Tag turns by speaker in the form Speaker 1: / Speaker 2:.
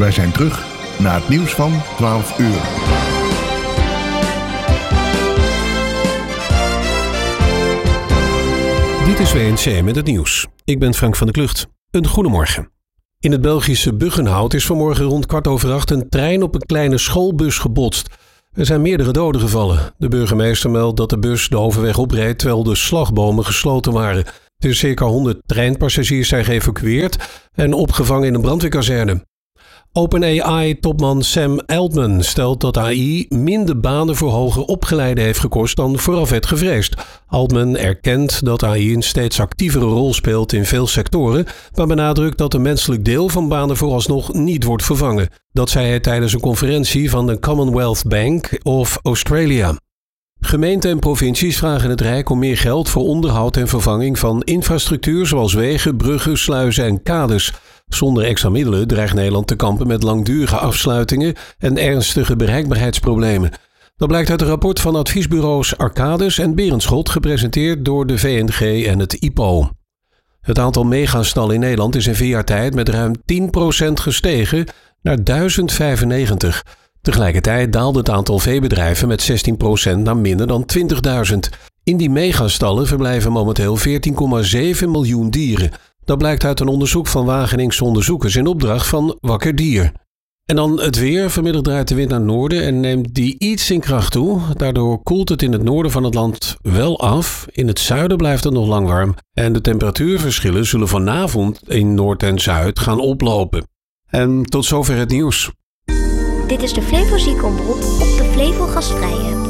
Speaker 1: Wij zijn terug na het nieuws van 12 uur.
Speaker 2: Dit is WNC met het nieuws. Ik ben Frank van der Klucht. Een goedemorgen. In het Belgische Buggenhout is vanmorgen rond 7:15 een trein op een kleine schoolbus gebotst. Er zijn meerdere doden gevallen. De burgemeester meldt dat de bus de overweg opreed terwijl de slagbomen gesloten waren. Er circa 100 treinpassagiers zijn geëvacueerd en opgevangen in een brandweerkazerne. OpenAI-topman Sam Altman stelt dat AI minder banen voor hoger opgeleiden heeft gekost dan vooraf werd gevreesd. Altman erkent dat AI een steeds actievere rol speelt in veel sectoren, maar benadrukt dat een menselijk deel van banen vooralsnog niet wordt vervangen. Dat zei hij tijdens een conferentie van de Commonwealth Bank of Australia. Gemeenten en provincies vragen het Rijk om meer geld voor onderhoud en vervanging van infrastructuur zoals wegen, bruggen, sluizen en kades. Zonder extra middelen dreigt Nederland te kampen met langdurige afsluitingen en ernstige bereikbaarheidsproblemen. Dat blijkt uit een rapport van adviesbureaus Arcadis en Berenschot, gepresenteerd door de VNG en het IPO. Het aantal megastallen in Nederland is in 4 jaar tijd met ruim 10% gestegen naar 1095. Tegelijkertijd daalde het aantal veebedrijven met 16% naar minder dan 20.000. In die megastallen verblijven momenteel 14,7 miljoen dieren. Dat blijkt uit een onderzoek van Wageningse onderzoekers in opdracht van Wakker Dier. En dan het weer. Vanmiddag draait de wind naar het noorden en neemt die iets in kracht toe. Daardoor koelt het in het noorden van het land wel af. In het zuiden blijft het nog lang warm. En de temperatuurverschillen zullen vanavond in Noord en Zuid gaan oplopen. En tot zover het nieuws.
Speaker 3: Dit is de Flevo Ziekenomroep op de Flevo Gastvrije.